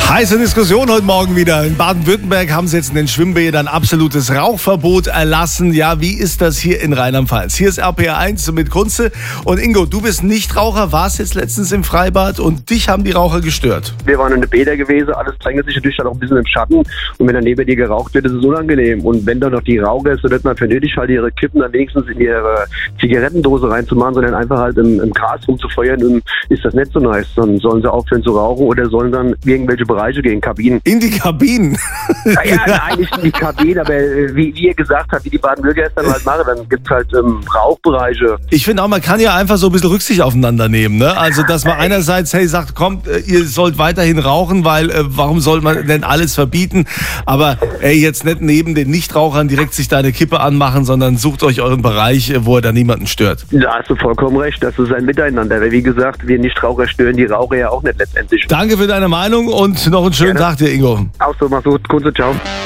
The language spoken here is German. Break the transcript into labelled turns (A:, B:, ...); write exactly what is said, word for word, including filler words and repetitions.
A: Heiße Diskussion heute Morgen wieder. In Baden-Württemberg haben sie jetzt in den Schwimmbädern absolutes Rauchverbot erlassen. Ja, wie ist das hier in Rheinland-Pfalz? Hier ist R P R eins mit Kunze. Und Ingo, du bist Nichtraucher, warst jetzt letztens im Freibad und dich haben die Raucher gestört.
B: Wir waren in den Bäder gewesen, alles drängelt sich natürlich dann auch ein bisschen im Schatten. Und wenn dann neben dir geraucht wird, ist es unangenehm. Und wenn dann noch die Raucher ist, so wird man für nötig halt ihre Kippen dann wenigstens in ihre Zigarettendose reinzumachen, sondern einfach halt im, im Gras rumzufeuern, und ist das nicht so nice. Dann sollen sie aufhören zu rauchen oder sollen dann irgendwelche Bereiche gehen, Kabinen.
A: In die Kabinen?
B: Naja, nein, nicht in die Kabinen, aber äh, wie, wie ihr gesagt habt, wie die Baden-Württemberger es dann halt machen, dann gibt es halt ähm, Rauchbereiche.
A: Ich finde auch, man kann ja einfach so ein bisschen Rücksicht aufeinander nehmen, ne? Also, dass man einerseits, hey, sagt, kommt, ihr sollt weiterhin rauchen, weil äh, warum soll man denn alles verbieten? Aber ey, jetzt nicht neben den Nichtrauchern direkt sich da eine Kippe anmachen, sondern sucht euch euren Bereich, wo er da niemanden stört.
B: Da hast du vollkommen recht, das ist ein Miteinander. Weil wie gesagt, wir Nichtraucher stören die Raucher ja auch nicht letztendlich.
A: Danke für deine Meinung und noch einen schönen
B: Gerne.
A: Tag dir, Ingo.
B: Auch so, mach's gut, Kunze, ciao.